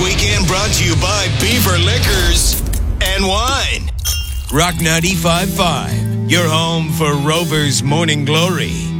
weekend brought to you by Beaver Liquors and Wine. Rock 95.5, your home for Rovers Morning Glory.